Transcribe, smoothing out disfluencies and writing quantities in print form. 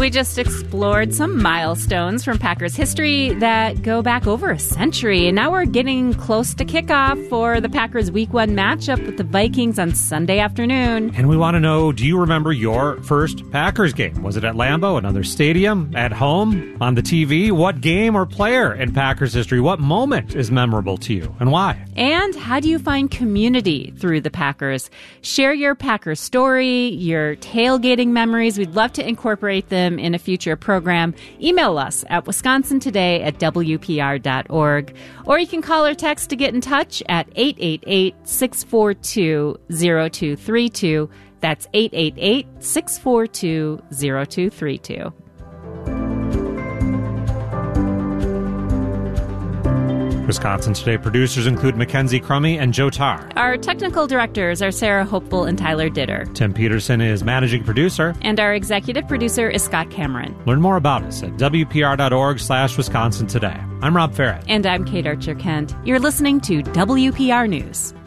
We just explored some milestones from Packers history that go back over a century. And now we're getting close to kickoff for the Packers Week 1 matchup with the Vikings on Sunday afternoon. And we want to know, do you remember your first Packers game? Was it at Lambeau, another stadium, at home, on the TV? What game or player in Packers history, what moment is memorable to you, and why? And how do you find community through the Packers? Share your Packers story, your tailgating memories. We'd love to incorporate them in a future program. Email us at wisconsintoday@wpr.org. Or you can call or text to get in touch at 888-642-0232. That's 888-642-0232. Wisconsin Today producers include Mackenzie Crummy and Joe Tarr. Our technical directors are Sarah Hopeful and Tyler Ditter. Tim Peterson is managing producer. And our executive producer is Scott Cameron. Learn more about us at wpr.org/Wisconsin Today. I'm Rob Farrett. And I'm Kate Archer-Kent. You're listening to WPR News.